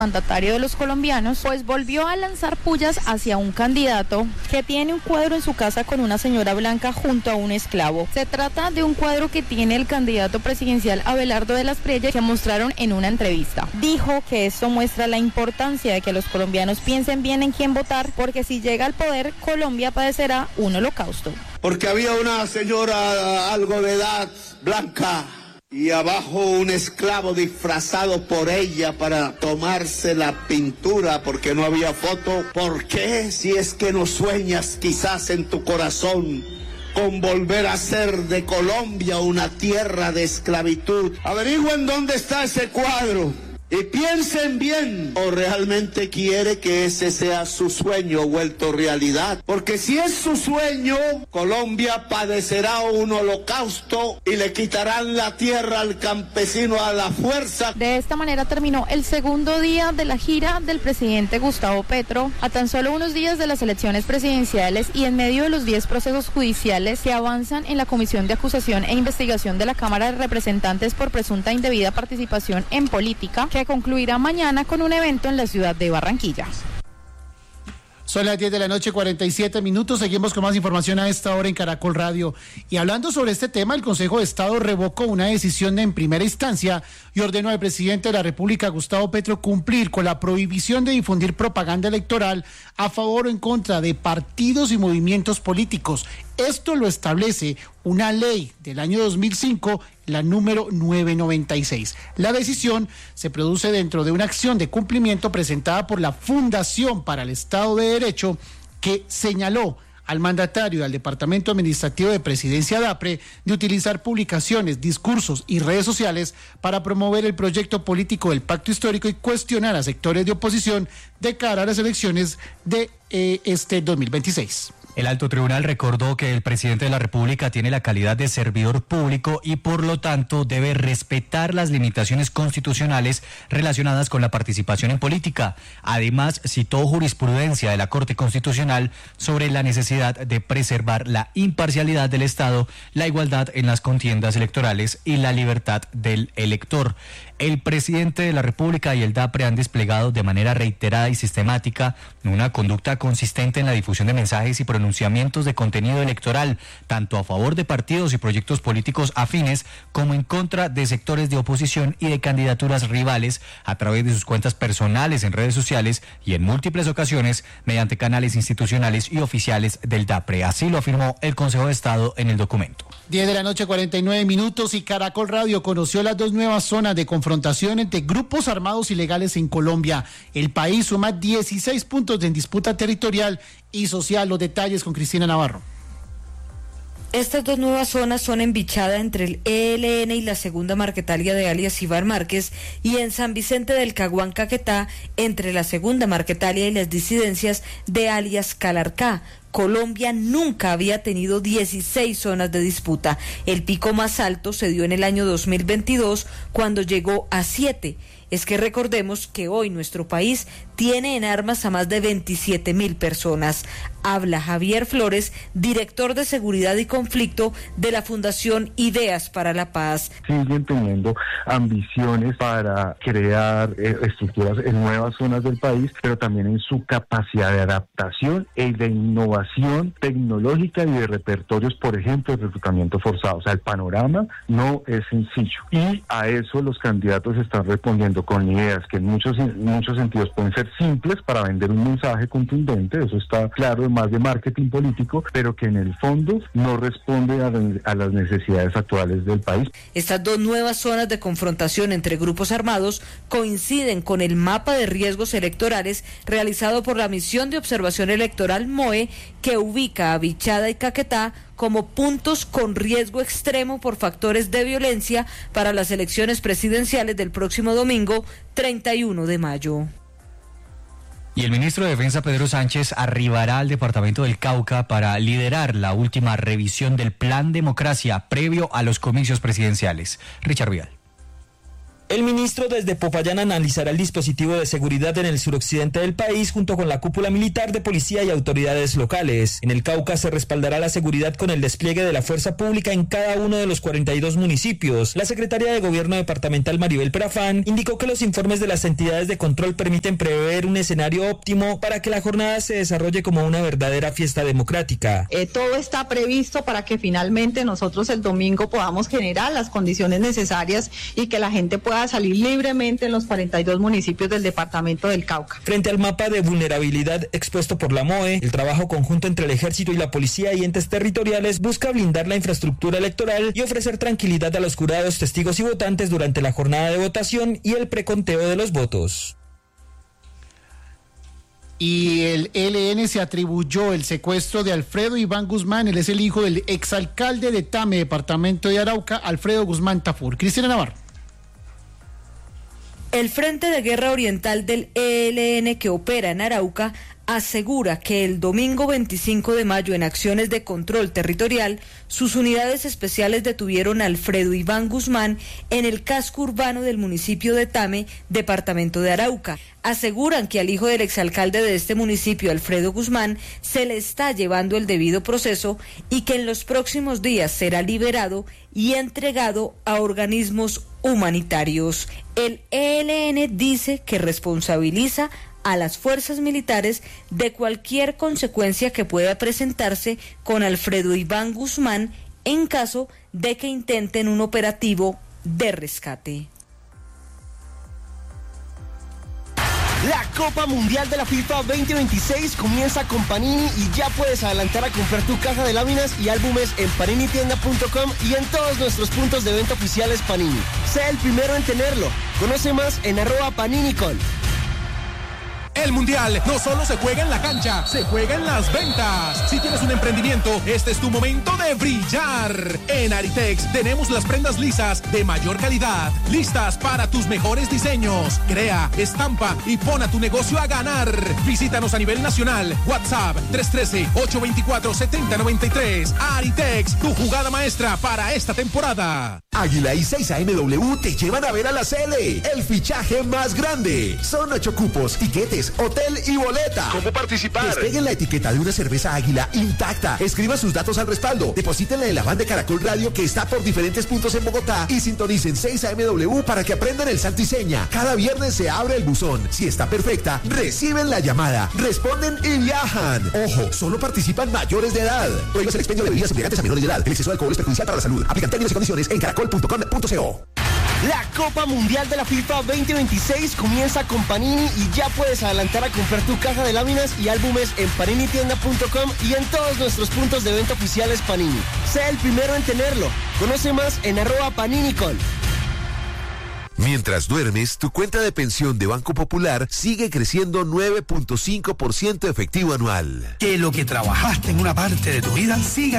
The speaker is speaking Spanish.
mandatario de los colombianos, pues volvió a lanzar pullas hacia un candidato que tiene un cuadro en su casa con una señora blanca junto a un esclavo. Se trata de un cuadro que tiene el candidato presidencial Abelardo de las Priella, que mostraron en una entrevista. Dijo que esto muestra la importancia de que los colombianos piensen bien en quién votar, porque si llega al poder, Colombia padecerá un holocausto. Porque había una señora algo de edad, blanca, y abajo un esclavo disfrazado por ella para tomarse la pintura porque no había foto. ¿Por qué? Si es que no sueñas quizás en tu corazón con volver a ser de Colombia una tierra de esclavitud. Averigüen dónde está ese cuadro y piensen bien, o realmente quiere que ese sea su sueño vuelto realidad. Porque si es su sueño, Colombia padecerá un holocausto y le quitarán la tierra al campesino a la fuerza. De esta manera terminó el segundo día de la gira del presidente Gustavo Petro, a tan solo unos días de las elecciones presidenciales y en medio de los 10 procesos judiciales que avanzan en la Comisión de Acusación e Investigación de la Cámara de Representantes por presunta indebida participación en política, que concluirá mañana con un evento en la ciudad de Barranquilla. Son las 10 de la noche, 47 minutos. Seguimos con más información a esta hora en Caracol Radio. Y hablando sobre este tema, el Consejo de Estado revocó una decisión en primera instancia y ordenó al presidente de la República, Gustavo Petro, cumplir con la prohibición de difundir propaganda electoral a favor o en contra de partidos y movimientos políticos. Esto lo establece una ley del año 2005, la número 996. La decisión se produce dentro de una acción de cumplimiento presentada por la Fundación para el Estado de Derecho, que señaló al mandatario y al Departamento Administrativo de Presidencia DAPRE de utilizar publicaciones, discursos y redes sociales para promover el proyecto político del Pacto Histórico y cuestionar a sectores de oposición de cara a las elecciones de este 2026. El alto tribunal recordó que el presidente de la República tiene la calidad de servidor público y por lo tanto debe respetar las limitaciones constitucionales relacionadas con la participación en política. Además, citó jurisprudencia de la Corte Constitucional sobre la necesidad de preservar la imparcialidad del Estado, la igualdad en las contiendas electorales y la libertad del elector. El presidente de la República y el DAPRE han desplegado de manera reiterada y sistemática una conducta consistente en la difusión de mensajes y pronunciamientos de contenido electoral, tanto a favor de partidos y proyectos políticos afines como en contra de sectores de oposición y de candidaturas rivales a través de sus cuentas personales en redes sociales y en múltiples ocasiones mediante canales institucionales y oficiales del DAPRE. Así lo afirmó el Consejo de Estado en el documento. 10 de la noche, 49 minutos, y Caracol Radio conoció las dos nuevas zonas de confrontación entre grupos armados ilegales en Colombia. El país suma 16 puntos en disputa territorial y social. Los detalles con Cristina Navarro. Estas dos nuevas zonas son en Bichada, entre el ELN y la segunda Marquetalia de alias Iván Márquez, y en San Vicente del Caguán, Caquetá, entre la segunda Marquetalia y las disidencias de alias Calarcá. Colombia nunca había tenido 16 zonas de disputa. El pico más alto se dio en el año 2022, cuando llegó a 7. Es que recordemos que hoy nuestro país tiene en armas a más de 27.000 personas. Habla Javier Flores, director de Seguridad y Conflicto de la Fundación Ideas para la Paz. Siguen teniendo ambiciones para crear estructuras en nuevas zonas del país, pero también en su capacidad de adaptación y de innovación tecnológica y de repertorios, por ejemplo, de reclutamiento forzado. O sea, el panorama no es sencillo. Y a eso los candidatos están respondiendo con ideas que en muchos sentidos pueden ser simples para vender un mensaje contundente, eso está claro, más de marketing político, pero que en el fondo no responde a las necesidades actuales del país. Estas dos nuevas zonas de confrontación entre grupos armados coinciden con el mapa de riesgos electorales realizado por la Misión de Observación Electoral MOE, que ubica a Bichada y Caquetá como puntos con riesgo extremo por factores de violencia para las elecciones presidenciales del próximo domingo 31 de mayo. Y el ministro de Defensa, Pedro Sánchez, arribará al departamento del Cauca para liderar la última revisión del Plan Democracia previo a los comicios presidenciales. Richard Vidal. El ministro desde Popayán analizará el dispositivo de seguridad en el suroccidente del país junto con la cúpula militar de policía y autoridades locales. En el Cauca se respaldará la seguridad con el despliegue de la fuerza pública en cada uno de los 42 municipios. La secretaria de Gobierno departamental Maribel Perafán indicó que los informes de las entidades de control permiten prever un escenario óptimo para que la jornada se desarrolle como una verdadera fiesta democrática. Todo está previsto para que finalmente nosotros el domingo podamos generar las condiciones necesarias y que la gente pueda salir libremente en los 42 municipios del departamento del Cauca. Frente al mapa de vulnerabilidad expuesto por la MOE, el trabajo conjunto entre el Ejército y la Policía y entes territoriales busca blindar la infraestructura electoral y ofrecer tranquilidad a los jurados, testigos y votantes durante la jornada de votación y el preconteo de los votos. Y el ELN se atribuyó el secuestro de Alfredo Iván Guzmán. Él es el hijo del exalcalde de Tame, departamento de Arauca, Alfredo Guzmán Tafur. Cristina Navarro. El Frente de Guerra Oriental del ELN, que opera en Arauca, asegura que el domingo 25 de mayo, en acciones de control territorial, sus unidades especiales detuvieron a Alfredo Iván Guzmán en el casco urbano del municipio de Tame, departamento de Arauca. Aseguran que al hijo del exalcalde de este municipio, Alfredo Guzmán, se le está llevando el debido proceso y que en los próximos días será liberado y entregado a organismos humanitarios. El ELN dice que responsabiliza a las fuerzas militares de cualquier consecuencia que pueda presentarse con Alfredo Iván Guzmán en caso de que intenten un operativo de rescate. La Copa Mundial de la FIFA 2026 comienza con Panini y ya puedes adelantar a comprar tu caja de láminas y álbumes en paninitienda.com y en todos nuestros puntos de venta oficiales Panini. Sé el primero en tenerlo. Conoce más en @PaniniCol. El Mundial no solo se juega en la cancha, se juega en las ventas. Si tienes un emprendimiento, este es tu momento de brillar. En Aritex tenemos las prendas lisas de mayor calidad, listas para tus mejores diseños. Crea, estampa y pon a tu negocio a ganar. Visítanos a nivel nacional. WhatsApp 313-824-7093. Aritex, tu jugada maestra para esta temporada. Águila y 6AMW te llevan a ver a la Sele, el fichaje más grande. Son 8 cupos, tiquetes, hotel y boleta. ¿Cómo participar? Despeguen la etiqueta de una cerveza Águila intacta. Escriban sus datos al respaldo. Deposítenla en la van de Caracol Radio que está por diferentes puntos en Bogotá y sintonicen 6AMW para que aprendan el santo y seña. Cada viernes se abre el buzón. Si está perfecta, reciben la llamada, responden y viajan. Ojo, solo participan mayores de edad. Prohíbes el expendio de bebidas embriagantes a menores de edad. El exceso de alcohol es perjudicial para la salud. Aplican términos y condiciones en caracol.com.co. La Copa Mundial de la FIFA 2026 comienza con Panini y ya puedes adelantar a comprar tu caja de láminas y álbumes en paninitienda.com y en todos nuestros puntos de venta oficiales Panini. Sé el primero en tenerlo. Conoce más en @PaniniCol. Mientras duermes, tu cuenta de pensión de Banco Popular sigue creciendo 9.5% efectivo anual. Que lo que trabajaste en una parte de tu vida siga